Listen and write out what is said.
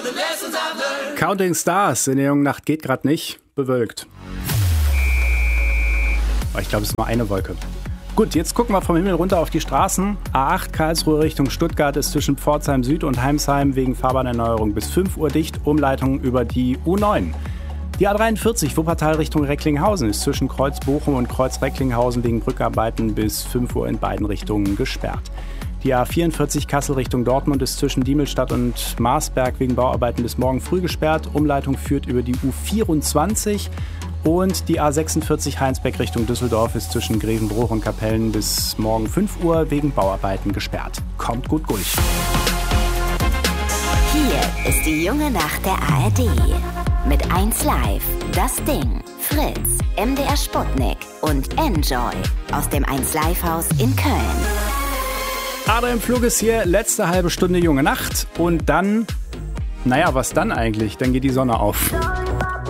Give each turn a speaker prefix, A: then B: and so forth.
A: Counting Stars in der jungen Nacht geht gerade nicht. Bewölkt. Aber ich glaube, es ist nur eine Wolke. Gut, jetzt gucken wir vom Himmel runter auf die Straßen. A8 Karlsruhe Richtung Stuttgart ist zwischen Pforzheim Süd und Heimsheim wegen Fahrbahnerneuerung bis 5 Uhr dicht. Umleitung über die U9. Die A43 Wuppertal Richtung Recklinghausen ist zwischen Kreuz Bochum und Kreuz Recklinghausen wegen Brückarbeiten bis 5 Uhr in beiden Richtungen gesperrt. Die A44 Kassel Richtung Dortmund ist zwischen Diemelstadt und Marsberg wegen Bauarbeiten bis morgen früh gesperrt. Umleitung führt über die U24. Und die A46 Heinsberg Richtung Düsseldorf ist zwischen Grevenbruch und Kapellen bis morgen 5 Uhr wegen Bauarbeiten gesperrt. Kommt gut durch.
B: Hier ist die junge Nacht der ARD. Mit 1Live, Das Ding, Fritz, MDR Sputnik und Enjoy aus dem 1Live-Haus in Köln.
A: Adrian Flug ist hier, letzte halbe Stunde junge Nacht und dann, was dann eigentlich? Dann geht die Sonne auf.